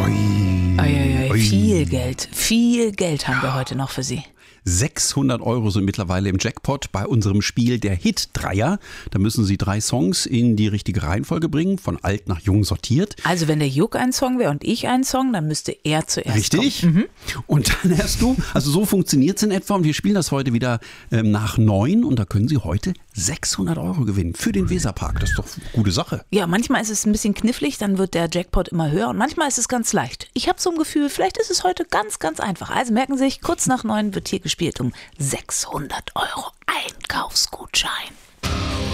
Viel Geld haben wir heute noch für Sie. 600 Euro sind mittlerweile im Jackpot bei unserem Spiel der Hit-Dreier. Da müssen Sie 3 Songs in die richtige Reihenfolge bringen, von alt nach jung sortiert. Also wenn der Juck ein Song wäre und ich ein Song, dann müsste er zuerst Richtig. kommen. Und dann hast du, also so funktioniert es in etwa und wir spielen das heute wieder nach 9 und da können Sie heute 600 Euro gewinnen für den Weserpark. Das ist doch eine gute Sache. Ja, manchmal ist es ein bisschen knifflig, dann wird der Jackpot immer höher und manchmal ist es ganz leicht. Ich habe so ein Gefühl, vielleicht ist es heute ganz, ganz einfach. Also merken Sie sich, kurz nach 9 wird hier gespielt um 600 Euro Einkaufsgutschein.